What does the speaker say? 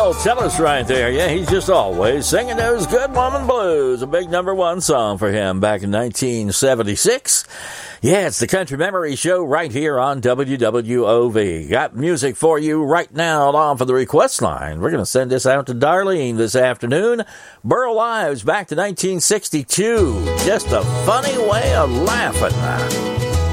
Phil Tillis right there. Yeah, he's just always singing those good woman blues. A big #1 song for him back in 1976. Yeah, it's the Country Memory Show right here on WWOV. Got music for you right now on for the request line. We're going to send this out to Darlene this afternoon. Burl Ives back to 1962. Just a funny way of laughing.